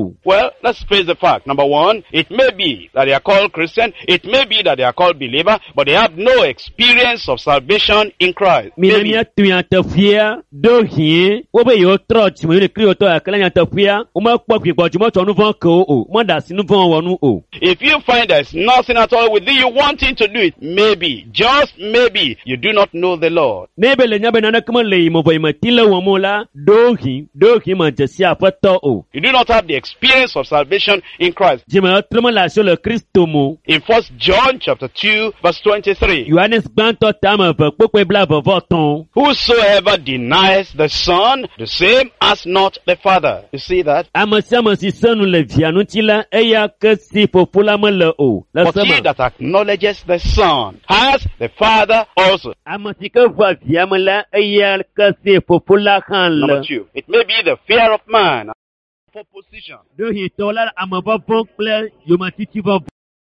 o. Well, let's face the fact. Number one, it may be that they are called Christian, it may be that they are called believer, but they have no experience of salvation in Christ. Mina Maybe. mia tuya tafia do hie wo be yo trot mo le kri o to akala nya tafia o ma po kwi gboju mo to nu von ko o mo da sinu von wonu o. If you find there's nothing at all with you wanting to do it, maybe, just maybe, you do not know the Lord. Nebe le nya be na kuma le mo boy ma tile wo mo la do hi ma jesi afato o. You do not have the experience of salvation in Christ. Je me tremo la sur le Christ mo. In 1 John chapter 2 verse 23, Johannes gbanto tama ve pope bla vo ton. whosoever denies the Son, the same as not the Father. You see that? Amasi sanu le vianu tila eya ke si popula mo le o. La But he sama. that acknowledges the Son has the Father also. Amasi ke va viamela eya ke si popula kan Number le. 2, it may be the fear of man for position. Do hi to la amaba von ple yo ma titi va.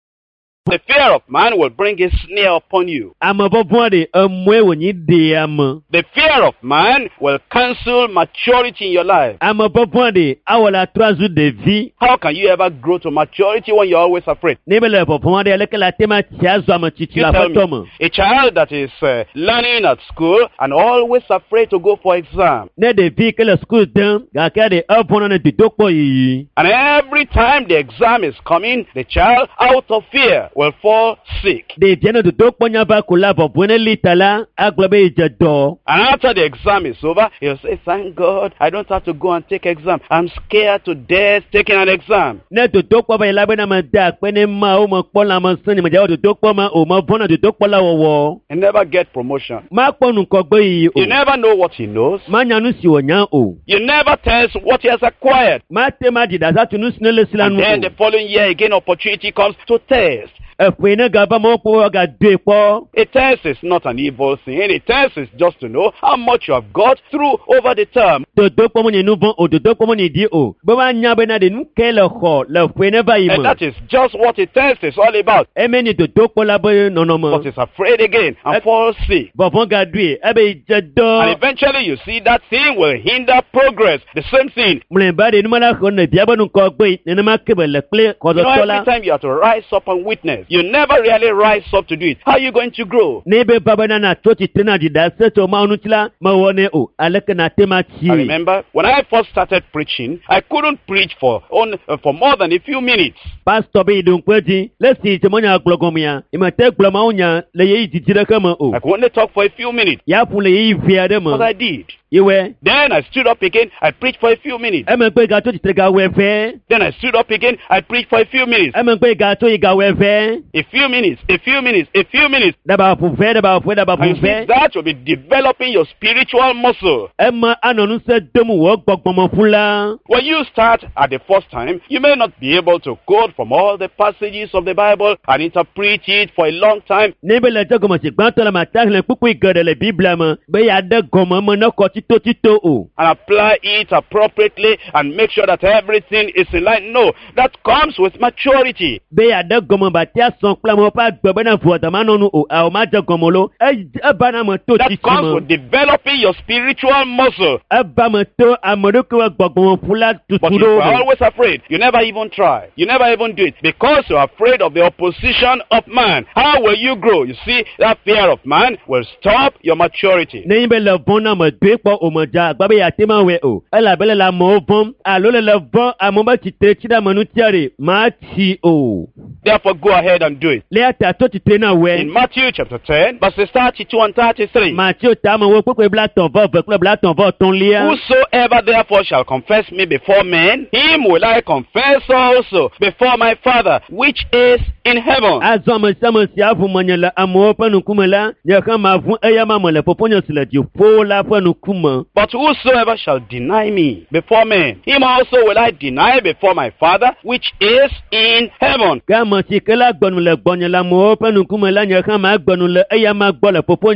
The fear of man will bring a snare upon you. Amaba von de amwe woni de am. The fear of man will cancel maturity in your life. Amaba von de awala trazu de vie. How can you ever grow to maturity when you're always afraid? Nebele popon de leke la tema tiazo amatiti You la tell fatoma. me, a child that is learning at school and always afraid to go for exam. Ne de vie ke le school dem ga ke de upon ne de dokpo yi. And every time the exam is coming, the child, out of fear, will fall sick. De viene de dokpo nya va kula popone litala aglobe jedo. And after the exam is over, he'll say, thank God, I don't have to go and take exam. I'm scared to death taking an exam. Ne de dokpo ba ilabe na ma da pe ne ma o mo pola ma sani ma jawo de dokpo ma o ma vona de dokpo la wo. He never get promotion. Ma ponu ko gbe yi o. You never know what he knows. Ma nya nu si o nya o. You never tell what he has acquired. Ma te ma di da za tu nu snele And then the silanu. following year again, opportunity comes to test. Efe ne ga ba mo po ga de po. A test is not an evil thing. A test is just to know how much you have got through over the term. De dokpo mo ni nu von o de dokpo mo ni di o. Bo ba nya be na de nu ke le kho le fe ne ba yi And mo. that is just what a test is all about. Eme ni de dokpo la be no no mo. But is afraid again and falls sick. Bo von ga dui ebe jedo. And eventually you see that thing will hinder progress. The same thing. Mle ba de nu mala ko ne bia ba nu ko gbe ne ma ke be le ple ko You do know, every tola. time you have to rise up and witness, you never really rise up to do it. How are you going to grow? Ne be baba na na to ti tena di da se to ma unu tila ma wone o aleke na tema ti. I remember when I first started preaching, I couldn't preach for more than a few minutes. Pastor be dun kweti le si te mo nya glogomia e ma te glo ma unya le yi ti tire kama o. I could only talk for a few minutes. Ya pu le yi via de mo. But I did. Iwe Then I stood up again, I preached for a few minutes. e me pe ga to ti tire ga we fe. Then I stood up again, I preached for a few minutes. E me pe ga to yi ga we fe. A few minutes, a few minutes, a few minutes. Da ba fu fe da ba fu da ba And fu you see, fe. that will be developing your spiritual muscle. E ma anonu se demu wo gbogbomo fun la. When you start at the first time, you may not be able to quote from all the passages of the Bible and interpret it for a long time. Ne be le te gomo si gban to la ma ta le pupu igede le Bible ma be ya de gomo mo na ko tito o. And apply it appropriately and make sure that everything is in line. No, that comes with maturity. Be ya de gomo ba ti ason pla mo pa gbe be na fu ota ma nonu o a o ma de gomo lo e ba na mo to That ti comes mo with developing your spiritual muscle. e ba mo to amodo ko gbogbo fu la But tutu you lo are always afraid. You never even try. You never even do it because you are afraid of the opposition of man. How will you grow? You see, that fear of man will stop your maturity. ne be le bon na mo de po o mo ja gba be ya te ma we o e la be le mo bon a lo le bon a mo ba ti tre ti da mo nu tiare ma ti o Therefore, go ahead and do it. le ata to ti tre na In we Matthew chapter 10, verses 32 and 33. ma ti o ta mo wo pe bla ton vo ve bla ton vo ton lia Whosoever therefore shall confess me before men, him will I confess also before my Father, which is in heaven. azo mo samo si afu mo nyela amo pe nu kumela ye kan ma fun eya ma mo le poponyo sile ti po la fe nu kuma. But whosoever shall deny me before men, him also will I deny before my Father, which is in heaven. Ga mo ti kela gbonu le gbonyo la mo pe nu kumela ye kan ma gbonu le eya ma gbo le poponyo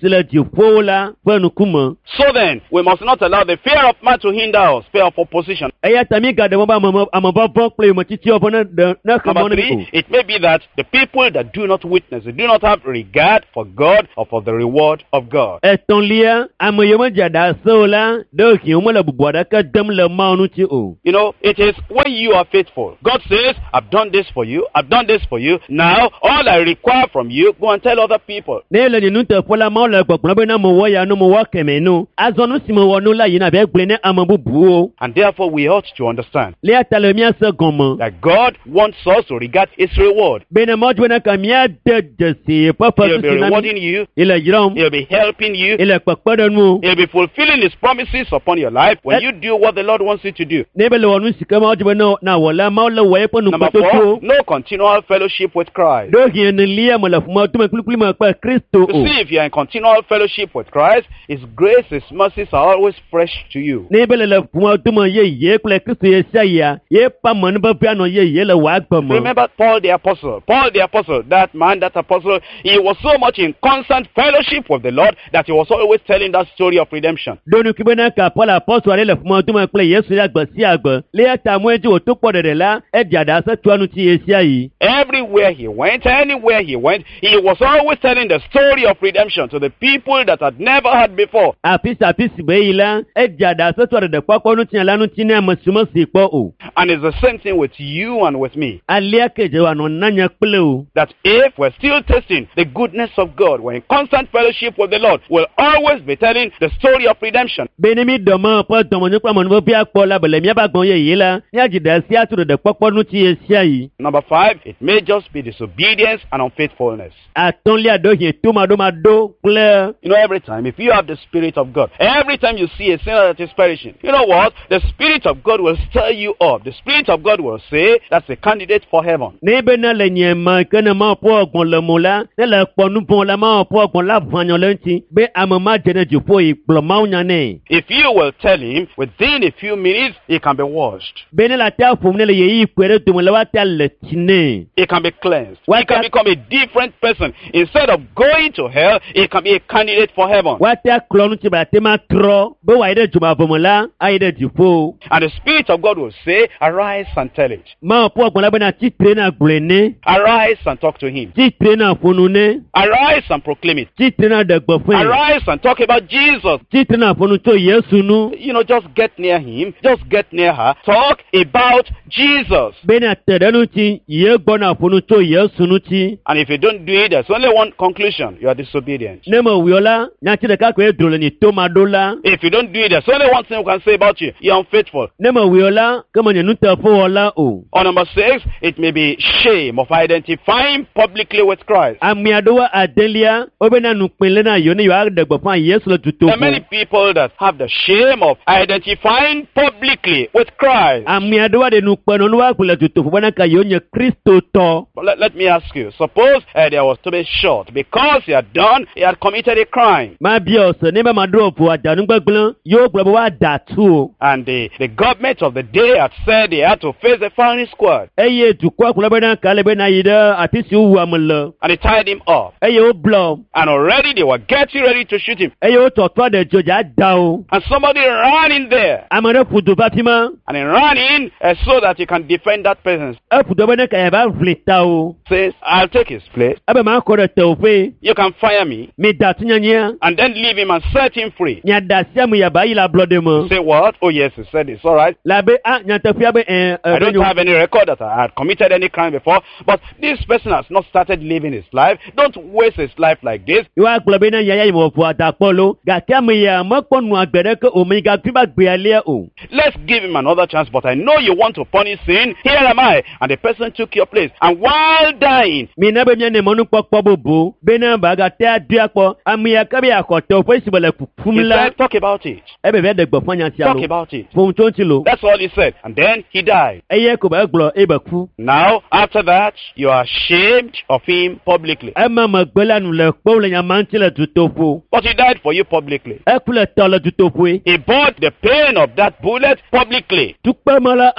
le dziƒowo la ƒe ŋkume. So then, we must not allow the fear of man to hinder us, fear of opposition. Eya ta mi gaɖe mɔ be amebɔbɔ kple yometsitsiwo ƒe ne xe mɔ Number ne mi o. 3, it may be that the people that do not witness, they do not have regard for God or for the reward of God. Etɔ̃lia, ame yiwo medze aɖase o la, ɖe hĩ womele bubu aɖeke dem le Mawu ŋuti o. You know, it is when you are faithful. God says, I've done this for you, I've done this for you. Now, all I require from you, go and tell other people. Ne le nye nuteƒe la, Mawu le gbɔgblɔm be ne mewɔ ya no mewɔ kɛmɛ no. Azɔ nu si mewɔ no la yina be gblɔe ne ame bubuwo. And therefore, we ought to understand Lia ta le míase gɔme. that God wants us to regard His reward. Be ne Mawu be ne ka míade dzesi ƒe He'll be fetu si na rewarding mi. you, Ile dzram. He'll be helping you, Ile kpekpeɖeŋu. He'll be fulfilling His promises upon your life when you do what the Lord wants you to do. Ne be le wɔ nu si ke Mawu be na wɔ la, Mawu le wɔ eƒe Number nukpetoto. 4, no continual fellowship with Christ. Ɖo hĩ enelia me le ƒome to me kplikpli me kpe Kristo You o. see, if you're in continual fellowship with Christ, His grace, His mercies are always fresh to you. Ne be le ƒome to me ye kple Kristo ye sia ya, ye pa me ne be anɔ ye le wɔ agbe me. Remember Paul the apostle, that man, that apostle, he was so much in constant fellowship with the Lord that he was always telling that story of redemption. Ɖo nu kibe ne ka Paul apɔstol aɖe le ƒome to me kple Yesu ya gbe sia gbe. Le ta mo edzi wòto kpɔ ɖeɖe la, eɖi aɖase tsoa ŋuti ye sia yi. Everywhere he went, anywhere he went, he was always telling the story of redemption to the people that had never heard before. Afi si be yi la, eɖi aɖase tsoa ɖeɖe kpɔkpɔ ŋuti la ŋuti ne ame si mesi kpɔ o. And it's the same thing with you and with me. Alia ke dze wòanɔ nanya kple o. That if we're still tasting the goodness of God, we're in constant fellowship with the Lord, we'll always be telling the story of redemption. Be ne mi dɔme ƒe dɔmenyikpe amenuvevi akpɔ la be le míaƒe agbɔn yeye la, míadzi ɖe asi atu ɖeɖe kpɔkpɔ ŋuti ye sia yi. Number 5, it may just be disobedience and unfaithfulness. Atɔ̃lia ɖo hĩ tomaɖomaɖo kple You know, every time, if you have the Spirit of God, every time you see a sinner that is perishing, you know what? The Spirit of God will stir you up. The Spirit of God will say, that's a candidate for heaven. ne be na le nye me ke ne Mawu ƒe gbɔn le mo la, ne le kpɔ nu vɔ̃ la, Mawu ƒe gbɔn la ʋãnyɔ le ŋuti be ame ma dze ne dziƒo yi gblɔ mawunya nɛ. If you will tell him, within a few minutes, he can be washed. Be ne la tea ƒom ne le yeyi kpe ɖe dome le woatea le tsi nɛ. He can be cleansed. Why He can can't- become a different person. Instead of going to hell, he can be a candidate for heaven. Woatea klɔ ŋuti be ate ma trɔ be wòayi ɖe dzomavɔ me la, ayi ɖe dziƒo. And the Spirit of God will say, arise and tell it. Mawu ƒe gbɔn la be na tsitre na gblɔe nɛ. Arise and talk to him. Tsitre na ƒonu nɛ. Arise and proclaim it. Tsitre na ɖe gbeƒãe. Arise and talk about Jesus. Tsitre na ƒonu tso Yesu nu. You know, just get near him. Just get near her. Talk about Jesus. Be na te ɖe ŋuti, ye gbɔna ƒonu tso Yesu ŋuti. And if you don't do it, there's only one conclusion. You are disobedient. Ne me wuyɔ la, nyatsi ɖeka koe dro le nye toma ɖo la. If you don't do it, there's only one thing we can say about you. You're unfaithful. Ne me wuyɔ la, ke me nye nuteƒe wɔ la o. Or number 6, it may be shame of identifying publicly with Christ. Ame aɖewo adelia, wobena nukpe le na yewo ne yewoaɖe gbeƒã Yesu le There are many dutoƒo. people that have the shame of identifying publicly with Christ. Ame aɖewo aɖe nukpe nɔ ne woagblɔ le dutoƒo bena ka yewo nye Kristo tɔ. But let me ask you, suppose there was to be shot because he had committed a crime. Ma bia ɔse ne be ma ɖo ʋu adanu gbegblẽ, yewo gblɔ be woada tu o. And the government of the day had said they had to face the firing squad. Eye dukɔa gblɔ bena ka le bena yi ɖe afi si wowu ame le. And they tied him up. Eye woblɔ. And already they were getting ready to shoot him. Eye wotɔtɔ ɖe dzodza da o. And somebody ran in there. Ame ɖe ƒu du va fi ma. And he ran in so that he can defend that person. Eƒu du be ne ka yava ʋli ta o. Says, I'll take his place. Ebe ma kɔ ɖe teƒe. You can fire me. Mi da tu nyanya. And then leave him and set him free. Nya da sia me yaba yi la ablɔɖe me. Say what? Oh yes, he said it's all right. La be nyateƒea be I don't have any record that I had committed any crime before, but this person has not started living his life. Don't waste his life like this. Yewoa gblɔ be ne yaya yi me ʋu adakpɔ lo. Gake ame ya mekpɔ nu agbe ɖeke o me gafi ba gbea lia o. Let's give him another chance, but I know you want to punish sin. Here am I. And the person took your place. And while dying, Mi na be miane mɔnukpɔkpɔ bobo. Be ne ba gate adui akpɔ. Ame ya ke be akɔtɔ ƒe si be le kukum he la. said, talk about it. Ebe be ɖe gbeƒã nya sia Talk lo. about it. Ƒom tso ŋuti lo. That's all he said. And then he died. Eye ko be egblɔ ebe ku. Now, after that, you are ashamed of him publicly. Ema megbe la nu le kpɔ le nyama ŋuti le dutoƒo. But he died for you publicly. Eku le tɔ le dutoƒoe. He bought the pain of that bullet publicly. Tukpeme la exɔe le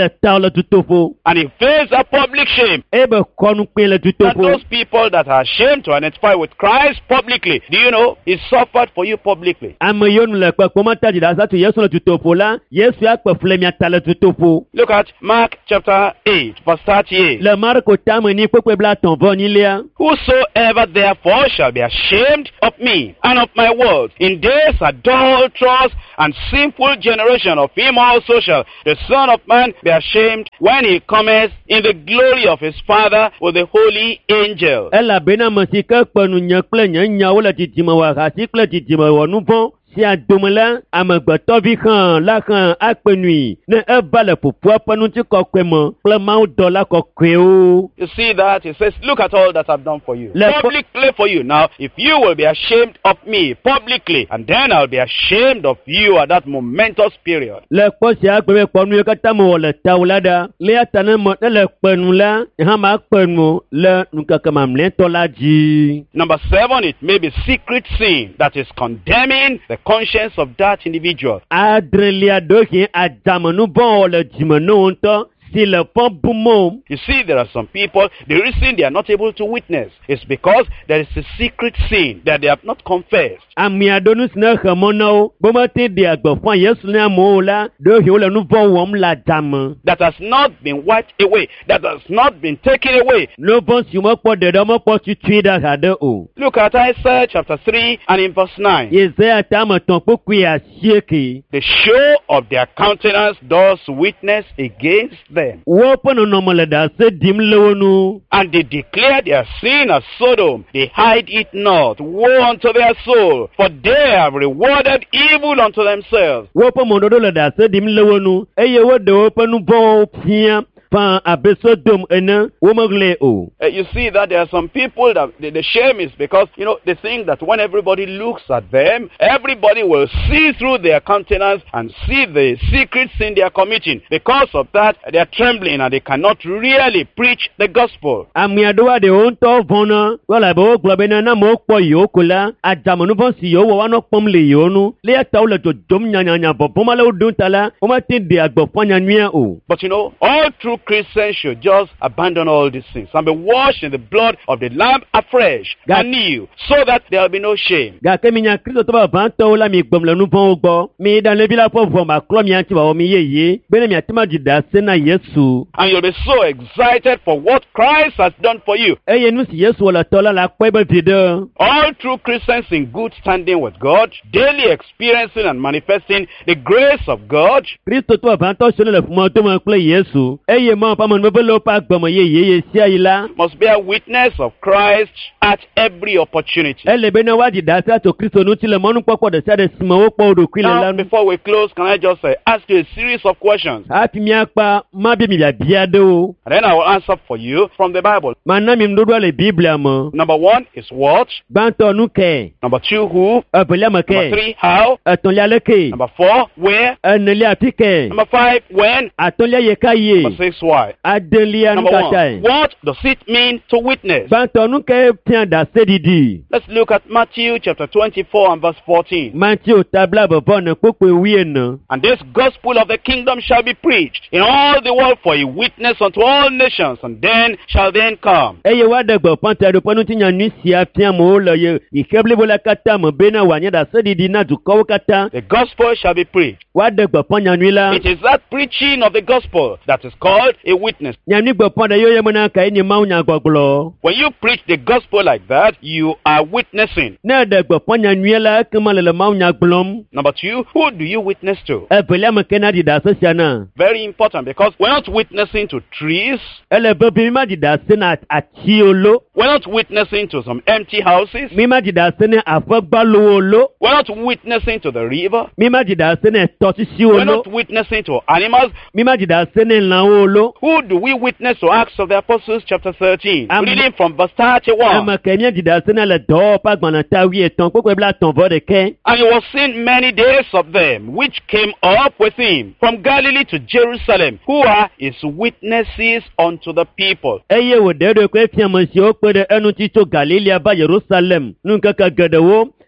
ta le tutofo. And he faced a public shame. Ebe konu pe le That tutofo. those people that are ashamed to identify with Christ publicly, do you know, he suffered for you publicly. Ame yonu le pe komata di da sa tu Yesu le tutofo la. Yesu ya pe fle mi ta le tutofo. Look at Mark chapter 8, verse 38. Le Marko tame ni pe bla ton vo ni le. Whosoever therefore shall be ashamed of me and of my words in this adulterous and sinful generation, of him also shall the Son of Man be ashamed when he cometh in the glory of his Father with the holy angels. Ela bena masika penu nyakple nya wala titima wa hasikle titima wa nupo. Si a domela amagbato vi kan la kan apenui ne e bale popo panu ti kokwemo ple ma o dola kokwe o. You see that? He says, look at all that I've done for you. Let- Publicly for you. Now, if you will be ashamed of me publicly, and then I'll be ashamed of you at that momentous period. Le po si agbe ponu ka tamo le tawlada le atana mo le penu la ha ma penu le nukaka mamle to la ji. Number 7, it may be secret sin that is condemning the conscience of that individual. Adrelia doki adamanu bon le jimano nto. Si le pon bumo. You see, there are some people, the reason they are not able to witness is because there is a secret sin that they have not confessed. Ami adonus na khamono bomate de agbofan Yesu na mo la do hi o le nu bon wom la dam. That has not been wiped away, that has not been taken away. No bon si mo po de do mo po tu da hade o. Look at Isaiah chapter 3 and in verse 9. Isaiah tama ton poku ya sieki. The show of their countenance does witness against them. Wo pono no mo le da se dim lewonu. And they declare their sin as Sodom. They hide it not. Woe unto their soul, for they have rewarded evil unto themselves. Wo po mo do le da se dim lewonu. Eye wo de wo ponu bon pia pan abesodom ena wo mogle o. You see that there are some people that the shame is because, you know, they think that when everybody looks at them, everybody will see through their countenance and see the secret sin they are committing. Because of that, they are trembling and they cannot really preach the gospel. Ami adowa de on to vona wala bo globe na mo po yokola ajamonu bon si yo wa no pom le yonu le ta o le to dom nyanya bo bo mala odun tala o ma tin de agbofan nyanua o. But you know, all true Christians should just abandon all these things and be washed in the blood of the Lamb afresh and new, so that there will be no shame. Ga ke mi nya Kristo to ba ban to la mi gbom le nu bon ogbo mi dan le bi la fo fo ma klo mi anti ba o mi yeye be mi atima jida se na Yesu. And you'll be so excited for what Christ has done for you. Eye nu si Yesu wala to la pe be video. All true Christians in good standing with God, daily experiencing and manifesting the grace of God, Kristo to ban to so le fmo to ma ple Yesu. Eye mo pa mo be lo pa gbomo yeye si ayila. must bear witness of Christ at every opportunity. Ele be na wa jida sa to Kristo nu ti le mo nu popo de sa de simo wo po do kwi le Now, lanu. before we close, can I just ask you a series of questions? Happy mi akpa ma bi mi bia de o. And then I will answer for you from the Bible. Mana mi mdodo le Biblia mo. Number 1 is what? Banto nu ke. Number 2, who? Abele ma Number ke. 3, how? Aton ya le ke. Number 4, where? Anele atike. Number 5, when? Aton ya ye ka ye. Number 6, why? Adeli anu Number 1, kata. what does it mean to witness? Banto nu ke pian da sedidi. Let's look at Matthew chapter 24 and verse 14. Matthew tabla bo na popo wie na. And this gospel of the kingdom shall be preached in all the world for a witness unto all nations, and then shall the end come. Eye wa de gbo panta do ponu ti nya nu sia pian mo lo ye. Ikeble bo la kata mo be na wa nya da sedidi na du ko kata. The gospel shall be preached. Wa de gbo pon nya nu la. It is that preaching of the gospel that is called a witness. Nya nu gbo pon da yo ye mo na ka ni ma nya gboglo. When you preach the gospel like that, you are witnessing. Na de gbo pon nya nu la kema le ma nya gblom. Number 2, who do you witness to? Ebele ma ke na di da so sia na. Very important, because we're not witnessing to trees. Ele be bi ma di da se na atiolo. We're not witnessing to some empty houses. Mi ma di da se na afagbalo olo. We're not witnessing to the river. Mi ma di da se na to ti si We're olo. not witnessing to animals. Mi ma di da se na lan olo. Who do we witness to? Acts of the Apostles chapter 13. Reading from verse Ama 31. ke mi di da se na le do pa gbana ta wi etan popo bla ton vo de ke. And he was seen many days of them, which came up with him from Galilee to Jerusalem, who are his witnesses unto the people. Eye wo de do ko fi mo si o pe de enu ti to Galilea ba Jerusalem. Nu ka ka gede wo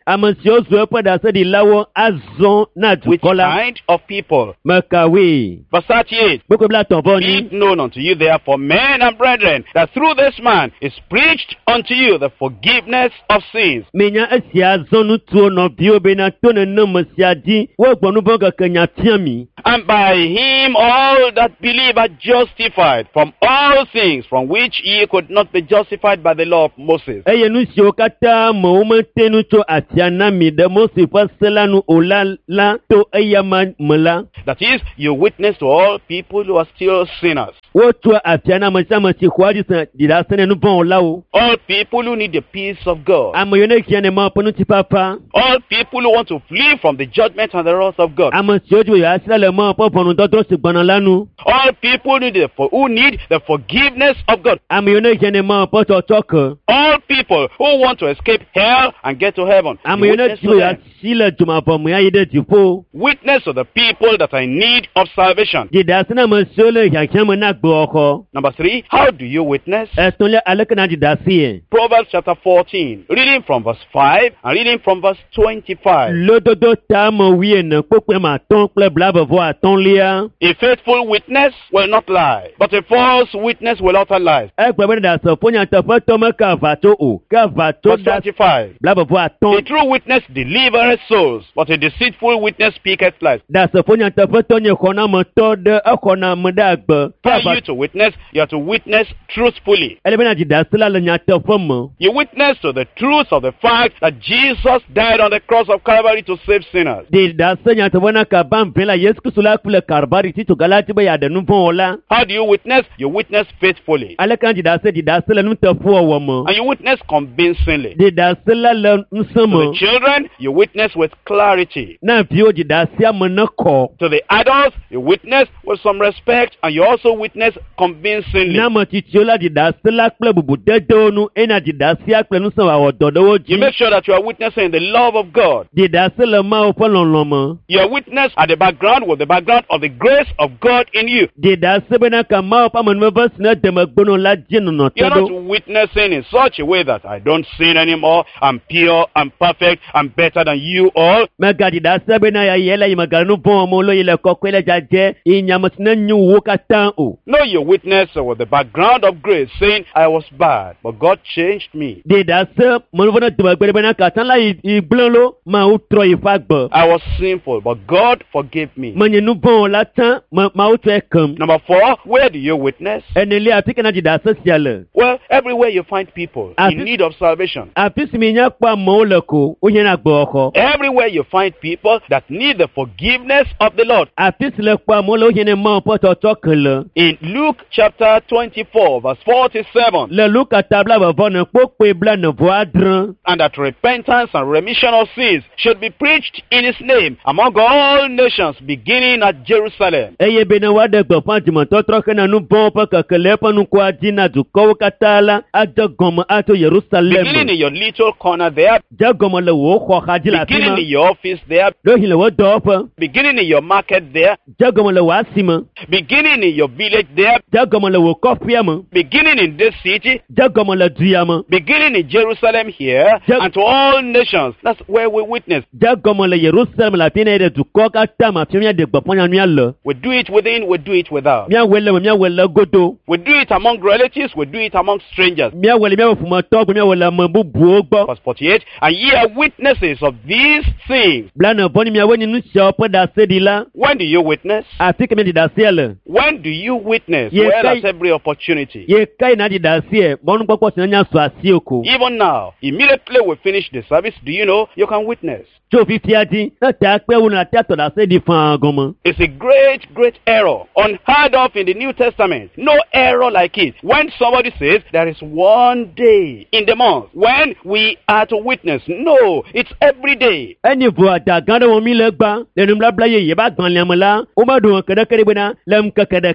Amansiozo pada sedi lawo azon na Which dukola. kind of people? Makawe. Verse 38. Boko bla Be tonvoni. it known unto you therefore, men and brethren, that through this man is preached unto you the forgiveness of sins. Menya esia zonu tuo no biobe na tone no masiadi. Wo gbonu boga kenya tiami. And by him all that believe are justified from all things from which ye could not be justified by the law of Moses. Eye nu si o kata mo o mantenu to atiana mi de mo si fasela nu olala to eyama mala. That is, you witness to all people who are still sinners. Wo to atiana masama si kwadi sa didasene nu bon lawo. All people who need the peace of God. Amoyone kiane ma ponu ti papa. All people who want to flee from the judgment and the wrath of God. Amosiojo ya asila le ma poponu dodro si gbana lanu. All people who need the forgiveness of God. Amoyone kiane ma poto toke. All people who want to escape hell and get to heaven. You Amoyone witness to ti ya them. sila juma pomu ya ide tifo. Witness to the people that are in need of salvation. Didasena masiole ya kiamo na gbo oko. Number 3, how do you witness? Estonle alekana didasiye. Proverbs chapter 14, reading from verse 5 and reading from verse 25. Lododo ta mo wiye na kokwe ma ton kple blabo vo aton lia. A faithful witness will not lie, but a false witness will utter lies. Ekwe da so ponya to foto ma ka vato o. Ka vato Verse da 25. blabo vo A aton. true witness delivereth souls, but a deceitful witness speaketh lies. Da so ponya to foto nye kona mo to de akona mo da gbe. For you to witness, you have to witness truthfully. Elebena didasela le nya to fomo. You witness to the truth of the fact that Jesus died on the cross of Calvary to save sinners. Didasenya to bona ka bam vela Yesu kusula kule karbari ti to galati ba ya de nu bon ola. How do you witness? You witness faithfully. Alekana didasela nu to fo wo mo. And you witness convincingly. Didasela le To nsomo. the children, you witness with clarity. Na bio didasia mo na ko. To the adults, you witness with some respect, and you also witness convincingly. Na mo titiola didasela kple bubu dedo nu ena didasia kple nu so wa ododo You ji. make sure that you are witnessing the love of God. Didasela ma o polonlomo. Your witness at the background with the background of the grace of God in you. Didasebena ka ma o pa mo nevers na demagbono la jinu no You're todo. not witnessing in such a way that I don't sin anymore, I'm pure, I'm perfect, I'm better than you all. Mega didasebena ya yela imagala nu bon mo lo ile kokwele jaje inyamsina nyu wo katan o. No, you witness with the background of grace, saying, I was bad, but God changed me. Didase mo no debagbena ka tan la iblolo ma o tro ifagbo. I was sinful, but God forgave me. Manye nu bon la tan ma o tro ekam. Number 4, where do you witness? Enele apike na didase siale. Well, everywhere you find people in need of salvation. Apisi mi nya pa mo le ko o yen agbo oko. Everywhere you find people that need the forgiveness of the Lord. Apisi le pa mo le o yen mo poto tokele. In Luke chapter 24, verse 47, Le luka tabla bavo ne pokpe bla ne vo adran. and that repentance and remission of sins should be preached in his name among all nations, beginning at Jerusalem. Eye bene wade gbo pan jimo totro kana nu bon pa kakele pa nu kwa dina du ko katala ajo gomo ato Beginning Jerusalem. in your little corner there, Ja gomo le wo kho khaji la beginning sima. in your office there, Do hile wo do pa. beginning in your market there, Ja gomo le wa sima. beginning in your village there, Ja gomo le wo kofia mo. beginning in this city, Ja gomo le duya mo. beginning in Jerusalem here, Just- and to all nations. That's where we witness. Ja gomo le Jerusalem la pina ide du ko kata ma pia de gbo ponya nua le. We do it within, we do it without. Mia wele godo. We do it among relatives, we do it among strangers. Mia wele fuma to mia wele mo bubu ogbo. Verse 48, and ye are witnesses of these things. Blana boni mia weni nu sha opo da sedila. When do you witness? Atike mi da siele. When do you witness? Yes, Well, I- at every opportunity. Ye kai na da sie. Bonu popo sinanya so asioko. Even now, immediately we finish the service, do you know you can witness? Jo 50 adi. Na ta pe wo na ta to da sedi fan gomo. It's a great, great error. Unheard of in the New Testament. No error like it. When somebody says there is one day in the month when we are to witness. No, it's every day. Eni vo ada ganda wo mi le gba. Le nu bla ye ba gban le mo la. O ma do kede kede bena. Lem kede kale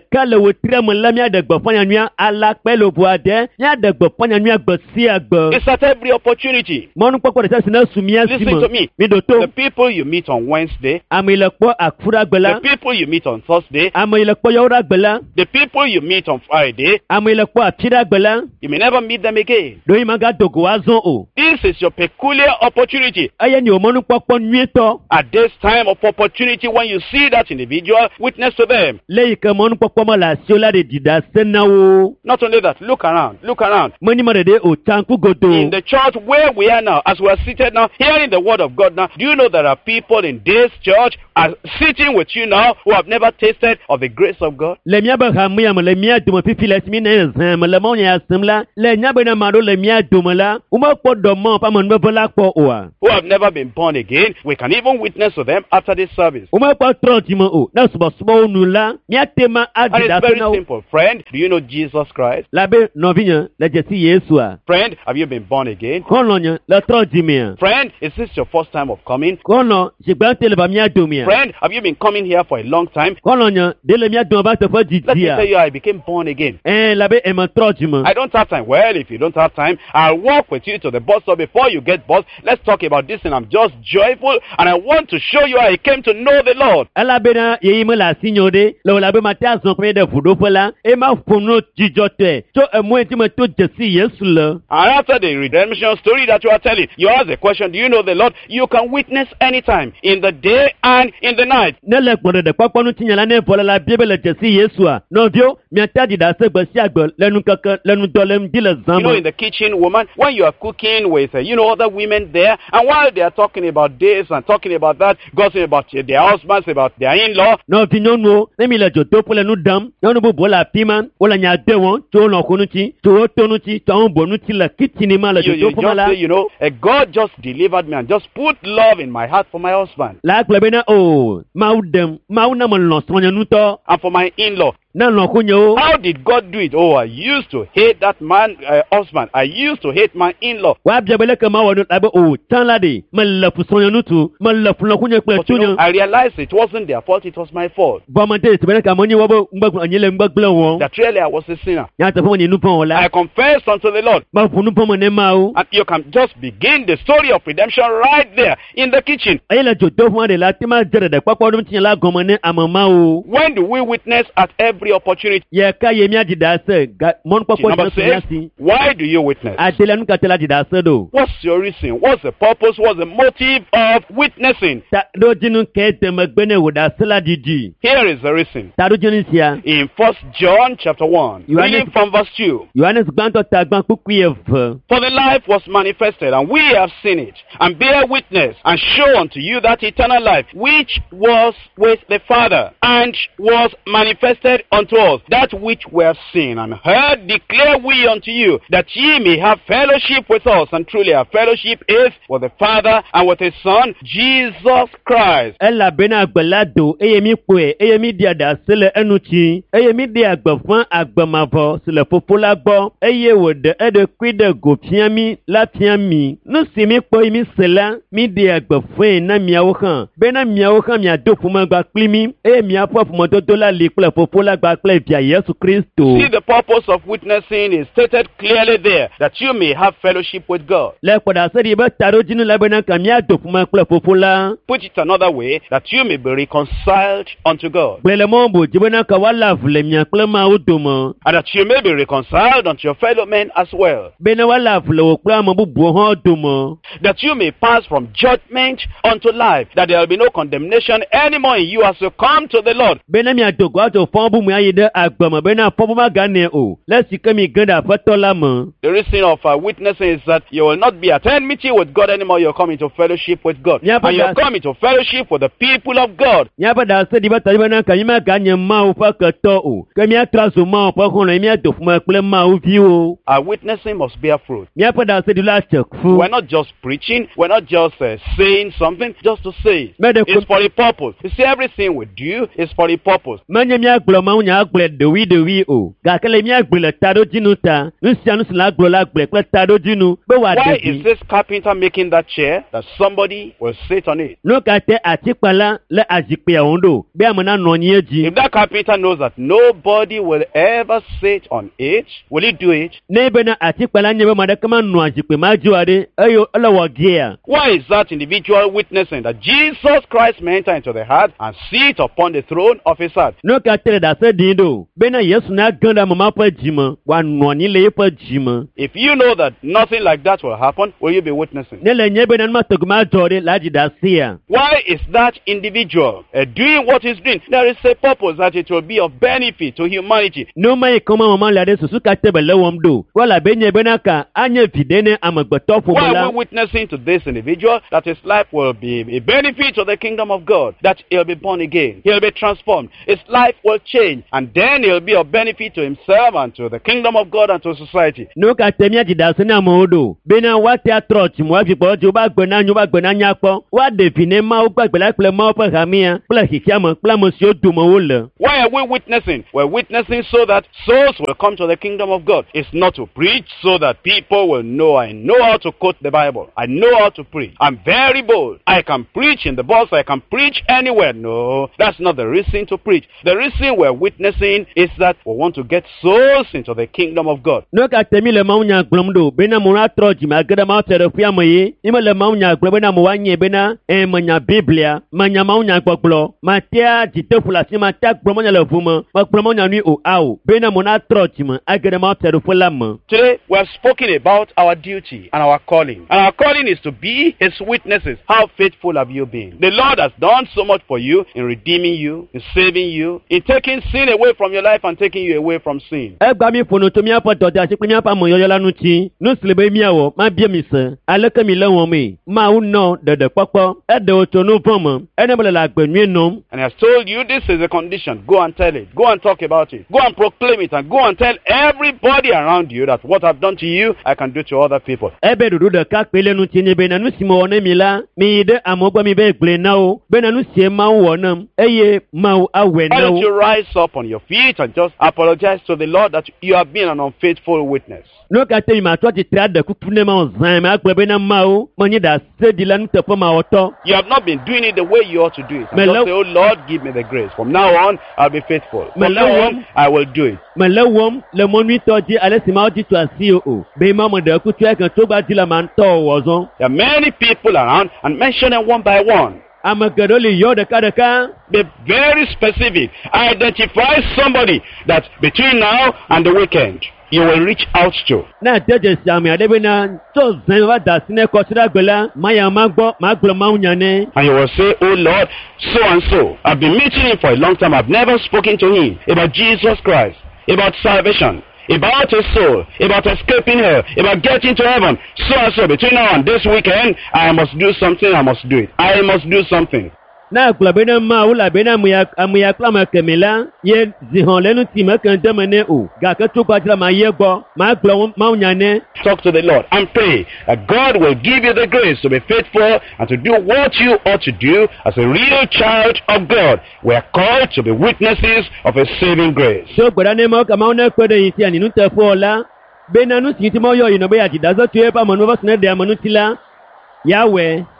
wo tire mo la mia de gbo fanya nua ala pe lo bo ade mia de gbo fanya nua gbo si agbo It's at every opportunity. mo nu popo de se na sumia Listen simo to me. mi do to The people you meet on Wednesday, amile po akfura the gbela people you meet on Thursday, amile po yora gbela the people you meet on Friday, amile po atira gbela you may never meet them again. do imaga dogo wazon o This is your peculiar opportunity. aye ni o mo nu popo nwie to At this time of opportunity, when you see that individual, witness to them. leyi ke mo nu popo mo la si o la de dida senawo Not only that, look around, look around. mo ni mo de o tanku godo In the church where we are now, as we are seated now, hearing the word of God now, do you know there are people in this church are sitting with you now who have never tasted of the grace of God? le mia ba ha mia mo le mia do mo fifi le mi na zan mo le mo nya simla le nya be na ma do le mia do mo la o mo po do mo pa mo no bo la po o a Who have never been born again, we can even witness to them after this service. o mo po tro ti mo o na so so nu la mia tema And adida it's very na o simple. Friend, do you know Jesus Christ? la be no vinya le je si Yesu a Friend, have you been born again? kono nya le tro di mi a Friend, is this your first time of coming? kono je gba tele ba mia do mi a Friend, have you been coming here for a long time? kono nya de le mia do ba te fo di Let me dia tell you, I became born again. la be e mo tro di mo I don't have time. Well, if you don't have time, I'll walk with you to the bus stop before you get bus. Let's talk about this, and I'm just joyful, and I want to show you how I came to know the Lord. ala be na ye mo la sinyo de le la be ma ta so pe de fudo fo la e ma funu jijo te to e mo ti mo to je si Yesu le And after the redemption story that you are telling, you ask the question, do you know the Lord? You can witness anytime, in the day and in the night. ne le gboro de papo nu tinya la ne vola la bible je si Yesu a no bio mi ta di da se gbe si agbo lenu kankan lenu do le di le You zan know, mo in the kitchen, woman, when you are cooking with, other women there, and while they are talking about this and talking about that, gossiping about their husbands, about their in-law, no vi no no ne mi le jo to pole nu dam no no bo la piman o la nya de won to lo kunu ti to to nu ti to bo nu ti la kitchen ma le you jo to just la say, God just delivered me and just put love in my heart for my husband la klebe na o ma u dem ma u na mo lo so nya nu to and for my in-law. na lo kunyo How did God do it? Oh, I used to hate that man, husband. I used to hate my in-law. wa bible ke ma wo la be o tan la de ma le fu so nya nu tu ma le fu lo kunyo pe But tu nya I realized it wasn't their fault, it was my fault. bo ma te be ka mo ni wo bo ngba anyele ngba gble won That really I was a sinner. ya te fo ni nu pon la I confessed unto the Lord. ma fu nu pon mo ne ma o And you can just begin the story of redemption right there in the kitchen. ayi la jo to fun de la ti ma jere de papo dum tinya la gomo ne amama o When do we witness at every opportunity? ye ka ye mi adida se mon papo Number de so ya 6, si why do you witness? atele nu ka tela dida se do What's your reason? What's the purpose? What's the motive of witnessing? ta do jinu ke te magbene wo da sela didi Here is the reason. ta do jinu sia In 1 John chapter 1, You are reading not- from verse 2. Yohanes gbanto ta gban kuku ye v For the life was manifested, and we have seen it, and bear witness, and show unto you that eternal life, which was with the Father, and was manifested unto us. That which we have seen and heard declare we unto you, that ye may have fellowship with us. And truly our fellowship is with the Father and with His Son, Jesus Christ. ela bena agbelado eye mi pe eye mi di ada sele enuchi eye mi di agbefan agbemavo sele fofo la gbo eye wo de ede kwide go piami la piami nu si mi po mi sela mi di agbefan na miawo kan bena miawo kan mi ado fuma gba plimi eye mi afo fumo to la le ple fofo la gba ple via Yesu Kristo See, the purpose of witnessing is stated clearly there, that you may have fellowship with God. le poda se di be taro jinu la bena kan mi ado fuma ple fofo la Put it another way, that you may be reconciled unto God. gbele mo bo jibena ka wala vle mi akle ma odomo And that you may be reconciled unto your fellow men as well. bena wala vle o kla mo bubu ho domo That you may pass from judgment unto life. That there will be no condemnation anymore in you as you come to the Lord. bena mi adogo ato fon bu mu ayi de agbama bena fon bu ma gane o lesi kemi ganda fato la mo The reason of witnessing is that you will not be at enmity with God anymore. You're coming to fellowship with God. Yeah, but And you're that's- coming to fellowship with the people of God. nya ba da se di ba tari bena kan yima ganye ma o fa ka to o kemi atraso ma o fa kono mi adofu ma kle ma o vi o Our witnessing must bear fruit. nya pa da se di la chekfu We're not just preaching. We're not just saying something just to say it. But the- It's for a purpose. You see, everything we do is for a purpose. manye mi agblo ma mawu nya agble dewi o gakele mi agble tado dinu ta nusia nusi la agble la agble kple tado dinu be wa Why devi is this carpenter making that chair that somebody will sit on it? no kate atikpala le azikpe ondo be amana no nyi eji If that carpenter knows that nobody will ever sit on it, will he do it? ne be na atikpala nye be madakama no azikpe majuade ayo ele wogia Why is that individual witnessing that Jesus Christ may enter into the heart and sit upon the throne of his heart? no kate da se dindo be na yesu na ganda mama pa jima wa no ni le pa jima If you know that nothing like that will happen, will you be witnessing? ne le nye be na ma toguma jode laji da sia Why is that individual doing what he's doing? There is a purpose that it will be of benefit to humanity. no mai koma mama la de susu kate be le womdo wala be nye be na ka anye videne amagbeto fo Why are mola we witnessing to this individual that his life will be a benefit to the kingdom of God? That he'll be born again, he'll be transformed, his life will change, and then he'll be of benefit to himself and to the kingdom of God and to society. no ka temia jidase na modo be na wate atroch mo fi po ju ba gbe na nyu ba gbe na nya po wa define ma o gbagbe la ple ma o pa hamia ple hikiamo ple mo si o du mo wole Why are we witnessing? We're witnessing so that souls will come to the kingdom of God. It's not to preach so that people will know I know how to quote the Bible. I know how to preach. I'm very bold. I can preach in the bus. I can preach anywhere. No, that's not the reason to preach. The reason we're witnessing is that we want to get souls into the kingdom of God. no ka temi le ma nya glomdo be na mo atroch ma gede ma tere fia mo yi ime le ma nya glo be na mo wanye be na ma nya biblia ma nya ma nya gbogbo ma tia jite fulasi ma ta gbo mo nya le fumo ma gbo mo nya ni o awo be na mo atroch ma agede ma tere fula mo Today, we have spoken about our duty and our calling. And our calling is to be his witnesses. How faithful have you been? The Lord has done so much for you in redeeming you, in saving you, in taking sin away from your life and taking you away from sin. egba mi fono to mi apo dode ase pe mi apa mo yoyo lanu ti no silebe mi awo ma bie mi se aleke mi le won mi ma u no dede popo ede o to no pomo ene bele la gbe mi no And he has told you this is a condition. Go and tell it. Go and talk about it. Go and proclaim it. And go and tell everybody around you that what I've done to you, I can do to other people. ebe dudu de ka pele nu ti ni be na nu simo wona mi la mi de amogba mi be gble na o be na nu sie ma wona eye ma u awe Why na don't you o rise up on your feet and just apologize to the Lord that you have been an unfaithful witness? no ka te mi ma to ti tra de kuku ne ma o zan ma gbe be na ma o mo ni da se di la nu te fo ma oto You have not been doing it the way you ought to do it. And just say, oh Lord, give me the grace. From now on, I'll be faithful. From now on, I will do it. me le wom le mo nu to ji ale si ma o di to asi o be ma mo de kutu e kan to gba di la ma nto wo zo There are many people around and mention them one by one. amagado le yo de ka Be very specific. Identify somebody that between now and the weekend, you will reach out to. na deje si ami ade be na to zan wa da sine ko sira gbela ma ya ma gbo ma unya ne And you will say, oh Lord, so and so. I've been meeting him for a long time. I've never spoken to him about Jesus Christ, about salvation, about his soul, about escaping hell, about getting to heaven. So and so. Between now and this weekend, I must do something. I must do it. I must do something. na gbla be na ma wula be na amuya klama kemela ye zihon lenu ti ma kan de mene o ga ke to gba ma ye gbo ma gbo ma unya ne Talk to the Lord and pray that God will give you the grace to be faithful and to do what you ought to do as a real child of God. We are called to be witnesses of His saving grace. so gbara ne mo ka ma una ko de yin ti ani nu te fo la be na nu ti mo yo yin no be ya ti da so ti e pa mo no ba sne de amanu ti la yawe